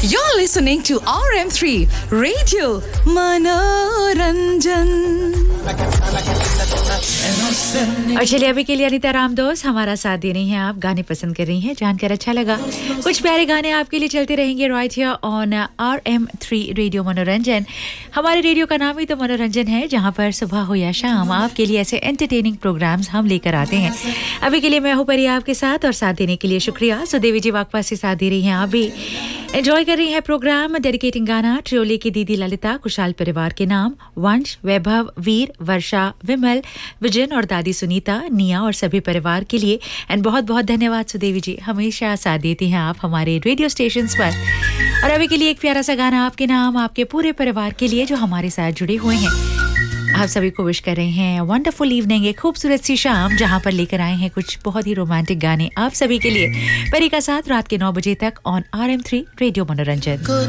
You're listening to RM3 Radio Manoranjan. और चलिए अभी के लिए अनीता रामदोस हमारा साथ दे रही हैं आप गाने पसंद कर रही हैं जानकर अच्छा लगा कुछ प्यारे गाने आपके लिए चलते रहेंगे right here on RM3 radio मनोरंजन हमारे रेडियो का नाम ही तो मनोरंजन है जहां पर सुबह हो या शाम आपके लिए ऐसे एंटरटेनिंग प्रोग्राम्स हम लेकर आते हैं अभी के लिए मैं हूं परी आपके साथ और साथ देने के लिए शुक्रिया सुदेवी जी वाकपा से साथ दे रही हैं आप भी एंजॉय कर रही हैं प्रोग्राम डेडिकेटिंग गाना ट्रियोली की दीदी ललिता कुशाल परिवार के नाम वंश वैभव वीर वर्षा विमल विजन और दादी सुनीता निया और सभी परिवार के लिए एंड बहुत बहुत धन्यवाद सुदेवी जी हमेशा साथ देती हैं आप हमारे रेडियो स्टेशंस पर और अभी के लिए एक प्यारा सा गाना आपके नाम आपके पूरे परिवार के लिए जो हमारे साथ जुड़े हुए हैं आप सभी को विश कर रहे हैं वंडरफुल इवनिंग एक खूबसूरत सी शाम जहां पर लेकर आए हैं कुछ बहुत ही रोमांटिक गाने आप सभी के लिए परी का साथ रात के 9 बजे तक ऑन RM3 रेडियो मनोरंजन